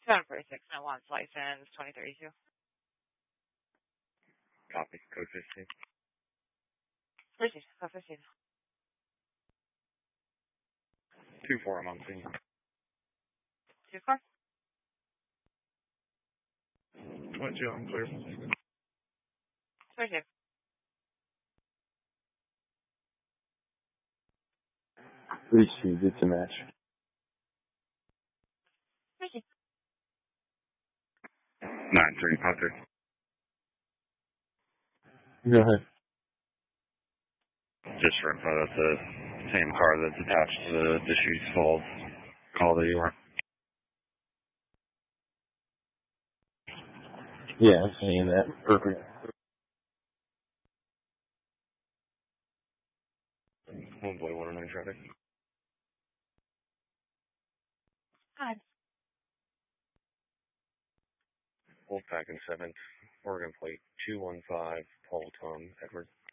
746, no wants license, 2032. Copy, code 15. Proceed, code 15. 2-4, I'm on scene. 2-4. 22, I'm clear. 22. Received, it's a match. Proceed. 9-3, Hunter. Go ahead. Just for info, that's the same car that's attached to the Deschutes Falls call that you were. Yeah, I'm saying that. Perfect. Homeboy 109 traffic. Hi. Wolfpack and 7th, Oregon plate 215, Paul Tom, Edward.